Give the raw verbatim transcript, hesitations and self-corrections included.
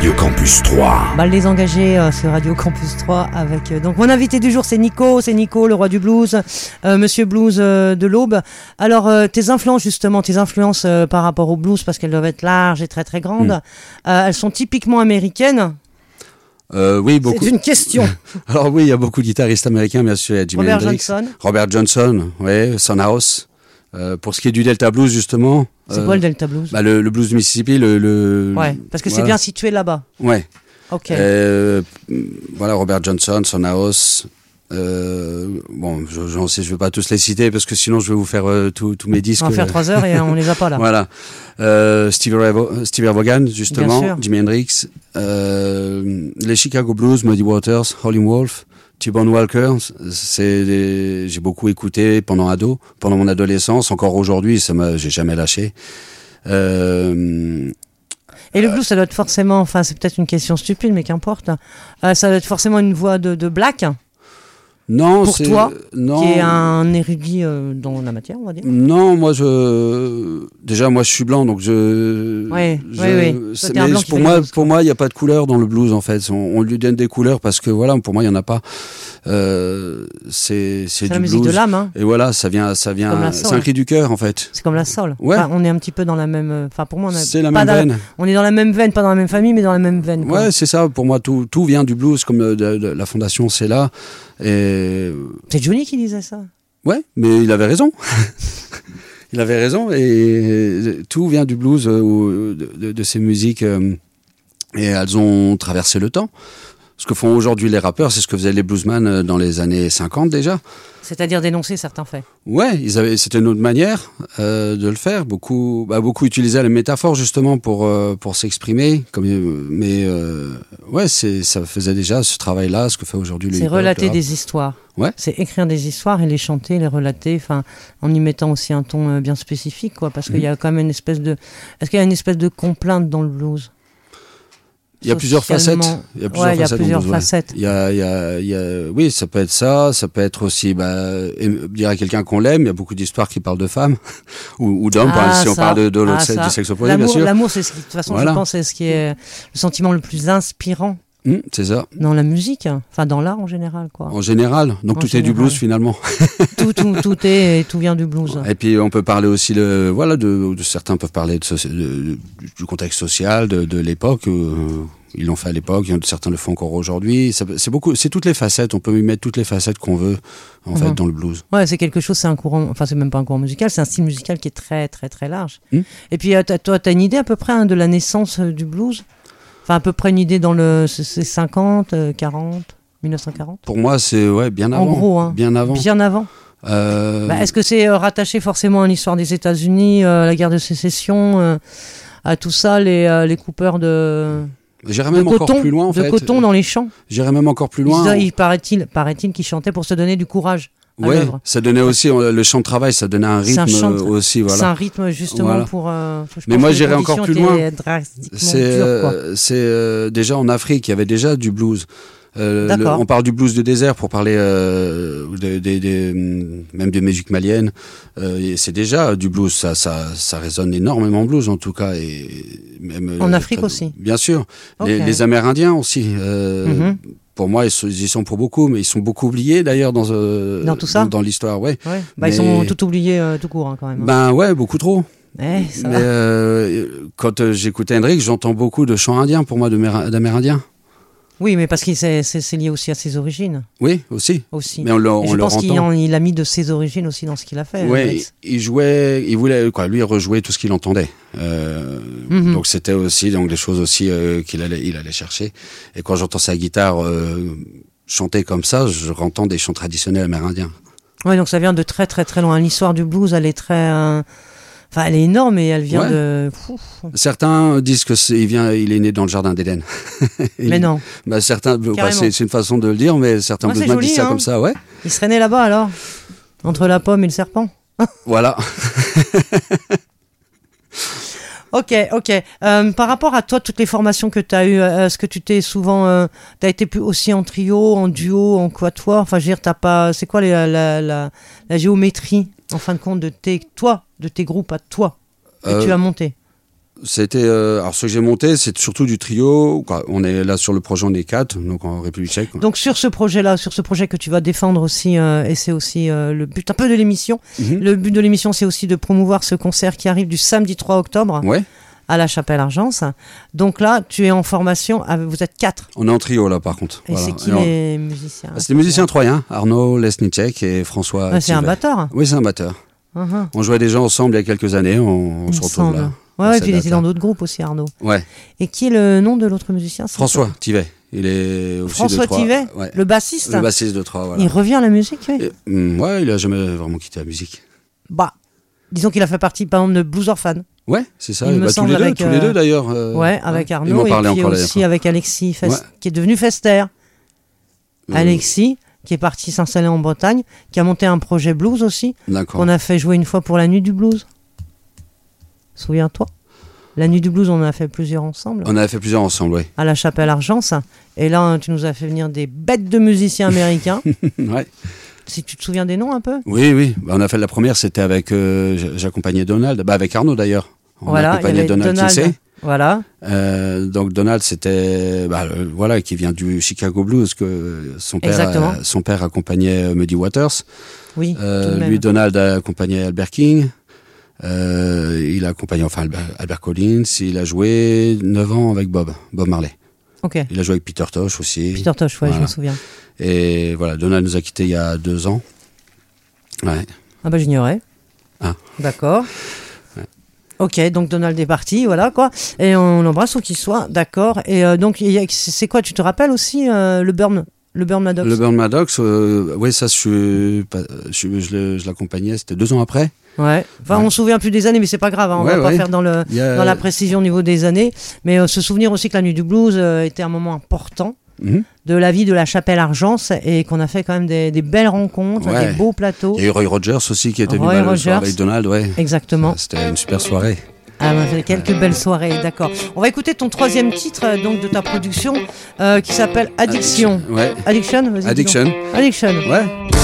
Radio Campus trois. Bah, les engagés euh, sur Radio Campus trois avec euh, donc mon invité du jour, c'est Nico, c'est Nico, le roi du blues, euh, Monsieur Blues euh, de l'Aube. Alors euh, tes influences justement, tes influences euh, par rapport au blues, parce qu'elles doivent être larges et très très grandes, mm. euh, elles sont typiquement américaines. Euh, oui, beaucoup. C'est une question. Alors oui, il y a beaucoup de guitaristes américains, bien sûr. Il y a Jimi Robert Hendrix, Johnson. Robert Johnson, ouais, Sonhouse. Euh, pour ce qui est du Delta Blues, justement. C'est euh, quoi le Delta Blues? bah, le, le blues du Mississippi, le. le ouais, parce que voilà. C'est bien situé là-bas. Ouais. Ok. Euh, voilà, Robert Johnson, Sonhouse. Euh, bon, je, j'en sais, je vais pas tous les citer parce que sinon je vais vous faire euh, tous mes disques. On va faire trois heures et on les a pas là. Voilà. Euh, Stevie Ray Stevie Ray Vaughan, justement, Jimi Hendrix, euh, les Chicago Blues, Muddy Waters, Howlin' Wolf, T-Bone Walker. C'est des... j'ai beaucoup écouté pendant ado, pendant mon adolescence, encore aujourd'hui, ça m'a, j'ai jamais lâché. Euh, Et le blues, ça doit être forcément, enfin, c'est peut-être une question stupide, mais qu'importe. Euh, ça doit être forcément une voix de, de black. Non, pour c'est... toi, non. qui est un érudit euh, dans la matière, on va dire. Non, moi je déjà moi je suis blanc, donc je. Oui, je... oui, oui. C'est... Mais pour moi, pour moi, il y a pas de couleur dans le blues en fait. On, on lui donne des couleurs parce que voilà, pour moi, il y en a pas. Euh, c'est c'est, c'est du la blues. musique de l'âme. Hein. Et voilà, ça vient, ça vient. C'est un cri du cœur en fait. C'est comme la soul. Ouais. Enfin, on est un petit peu dans la même. Enfin, pour moi, on a c'est la pas même veine. La... On est dans la même veine, pas dans la même famille, mais dans la même veine. Quoi. Ouais, c'est ça. Pour moi, tout tout vient du blues, comme de, de, de, la fondation, c'est là. Et c'est Johnny qui disait ça. Ouais, mais il avait raison. Il avait raison, et tout vient du blues, euh, de, de, de ces musiques, euh, et elles ont traversé le temps. Ce que font aujourd'hui les rappeurs, c'est ce que faisaient les bluesmen dans les années cinquante déjà. C'est-à-dire dénoncer certains faits. Ouais, ils avaient, c'était une autre manière euh, de le faire. Beaucoup, bah, beaucoup utilisaient les métaphores justement pour euh, pour s'exprimer. Comme, mais euh, ouais, c'est ça faisait déjà ce travail-là, ce que fait aujourd'hui le. C'est relater des histoires. Ouais. C'est écrire des histoires et les chanter, les relater, enfin, en y mettant aussi un ton euh, bien spécifique, quoi, parce mmh. qu'il y a quand même une espèce de. Est-ce qu'il y a une espèce de complainte dans le blues? Il y a plusieurs facettes. Il y a plusieurs ouais, facettes. Il y a plusieurs facettes. Il y a, il y a, il y a, oui, ça peut être ça. Ça peut être aussi, bah, dire à quelqu'un qu'on l'aime. Il y a beaucoup d'histoires qui parlent de femmes ou, ou d'hommes. Ah, si ça. on parle de, de l'autre ah, sexe, du sexe opposé, l'amour, bien sûr. L'amour, c'est ce qui, de toute façon, voilà. Je pense, c'est ce qui est le sentiment le plus inspirant. Mmh, c'est ça. Dans la musique, enfin dans l'art en général, quoi. En général, donc en tout général. Est du blues finalement. tout, tout, tout est, et tout vient du blues. Et puis on peut parler aussi, le, voilà, de, de certains peuvent parler de, de, de, du contexte social, de, de l'époque. Euh, ils l'ont fait à l'époque, certains le font encore aujourd'hui. Ça, c'est beaucoup, c'est toutes les facettes. On peut y mettre toutes les facettes qu'on veut, en mmh. fait, dans le blues. Ouais, c'est quelque chose. C'est un courant. Enfin, c'est même pas un courant musical. C'est un style musical qui est très, très, très large. Mmh. Et puis, euh, toi, t'as une idée à peu près hein, de la naissance euh, du blues? Enfin, à peu près une idée dans le c'est cinquante, quarante, mille neuf cent quarante. Pour moi, c'est ouais, bien avant. En gros, hein. Bien avant. Bien avant. Euh... Bah, est-ce que c'est euh, rattaché forcément à l'histoire des États-Unis, euh, la guerre de sécession, euh, à tout ça, les, euh, les coupeurs de. J'irais même de encore coton, plus loin, en de fait. coton dans les champs. J'irais même encore plus loin. Il, il paraît-il, paraît-il qu'ils chantaient pour se donner du courage. Ouais, ça donnait aussi le chant de travail, ça donnait un rythme un de... aussi, voilà. C'est un rythme justement voilà. pour. Euh, Mais moi, j'irais encore plus loin. C'est euh, euh, déjà en Afrique, il y avait déjà du blues. Euh, le, on parle du blues de désert pour parler euh, de, de, de, même des musiques maliennes. Euh, c'est déjà du blues, ça, ça, ça résonne énormément blues en tout cas. Et même, en euh, Afrique aussi. Bien sûr. Okay. Les, les Amérindiens aussi. Euh, mm-hmm. Pour moi, ils, sont, ils y sont pour beaucoup, mais ils sont beaucoup oubliés d'ailleurs dans euh, dans tout ça, dans, dans l'histoire, ouais. ouais. Bah, mais... ils sont tout oubliés euh, tout court hein, quand même. Ben ouais, beaucoup trop. Eh, ça mais va. Euh, quand euh, j'écoute Hendrix, j'entends beaucoup de chants indiens pour moi, de d'Amérindiens. Oui, mais parce que c'est, c'est, c'est lié aussi à ses origines. Oui, aussi. Aussi. Mais on le, on je le pense entend. qu'il en, il a mis de ses origines aussi dans ce qu'il a fait. Oui, il jouait, il voulait quoi, lui rejouer tout ce qu'il entendait. Euh, mm-hmm. Donc c'était aussi donc des choses aussi euh, qu'il allait, il allait chercher. Et quand j'entends sa guitare euh, chanter comme ça, je entends des chants traditionnels amérindiens. Oui, donc ça vient de très très très loin. L'histoire du blues, elle est très. Euh... Enfin, elle est énorme et elle vient ouais. de. Ouf. Certains disent que c'est, il vient, il est né dans le jardin d'Éden. Mais non. Bah certains, bah, c'est, c'est une façon de le dire, mais certains ouais, bluesmen disent ça hein. comme ça, ouais. Il serait né là-bas alors, entre la pomme et le serpent. Voilà. Ok, ok. Euh, par rapport à toi, toutes les formations que tu as eues, est-ce que tu t'es souvent, euh, tu as été plus aussi en trio, en duo, en quatuor? Enfin, je veux dire, t'as pas, c'est quoi les, la, la, la, la géométrie, en fin de compte, de tes, toi, de tes groupes à toi que euh, tu as monté? c'était euh, alors ce que j'ai monté, c'est surtout du trio. Quoi. On est là sur le projet, on est quatre, donc en République Tchèque. Quoi. Donc sur ce projet-là, sur ce projet que tu vas défendre aussi, euh, et c'est aussi euh, le but un peu de l'émission. Mm-hmm. Le but de l'émission, c'est aussi de promouvoir ce concert qui arrive du samedi trois octobre. Ouais. À la Chapelle-Argence. Donc là, tu es en formation, vous êtes quatre. On est en trio là par contre. Et voilà. C'est qui et les on... musiciens? C'est des musiciens troyens, Arnaud Lesnicek et François. Ah, c'est un batteur? Oui, c'est un batteur. Uh-huh. On jouait déjà ensemble il y a quelques années, on, on se retrouve là. Ouais, ouais, puis il était dans d'autres groupes aussi, Arnaud. Ouais. Et qui est le nom de l'autre musicien? François Thivet. Il est aussi François de Troyes. Thivet, ouais. Le bassiste. Le bassiste de Troyes, voilà. Il revient à la musique, oui. Et, mm, ouais, il a jamais vraiment quitté la musique. Bah, disons qu'il a fait partie, par exemple, de Blues Orphan. Ouais, c'est ça. Il bah, me tous, les deux, avec, tous les deux d'ailleurs. Euh, ouais, avec ouais. Arnaud et puis aussi avec Alexis, Fest, ouais. qui est devenu Fester. Euh... Alexis, qui est parti s'installer en Bretagne, qui a monté un projet blues aussi, qu'on a fait jouer une fois pour la Nuit du Blues. Souviens-toi. La Nuit du Blues, on en a fait plusieurs ensemble. On en a fait plusieurs ensemble, oui. À la Chapelle-Argence. Et là, tu nous as fait venir des bêtes de musiciens américains. Ouais. Si tu te souviens des noms un peu? Oui, oui. Bah, on a fait la première, c'était avec. Euh, j'accompagnais Donald, bah, avec Arnaud d'ailleurs. On voilà, a accompagné Donald, Donald Kinsey. Voilà. Euh, donc Donald, c'était. Bah, euh, voilà, qui vient du Chicago Blues, que son père, euh, son père accompagnait Muddy Waters. Oui. Euh, lui, Donald a accompagné Albert King. Euh, il a accompagné enfin Albert, Albert Collins. Il a joué neuf ans avec Bob, Bob Marley. Okay. Il a joué avec Peter Tosh aussi. Peter Tosh, ouais, voilà. Je me souviens. Et voilà, Donald nous a quittés il y a deux ans. Ouais. Ah bah j'ignorais. Ah. D'accord. Ouais. Ok, donc Donald est parti, voilà quoi. Et on l'embrasse où qu'il soit, d'accord. Et euh, donc c'est quoi, tu te rappelles aussi euh, le Burn Le Burn Maddox? Le Burn Maddox, euh, oui, ça je, je, je, je l'accompagnais, c'était deux ans après. Ouais, enfin ouais. On se souvient plus des années, mais c'est pas grave, hein. On ouais, va ouais. pas faire dans, le, a... dans la précision au niveau des années, mais euh, se souvenir aussi que la Nuit du Blues euh, était un moment important mm-hmm. de la vie de la Chapelle-Argence et qu'on a fait quand même des, des belles rencontres, ouais. des beaux plateaux. Il y a eu Roy Rogers aussi qui était Roy venu Rogers. avec Donald, ouais. Exactement. C'était une super soirée. Ah, on a fait quelques belles soirées, d'accord. On va écouter ton troisième titre donc de ta production euh, qui s'appelle Addiction. Ouais. Addiction, vas-y. Addiction. Addiction. Ouais.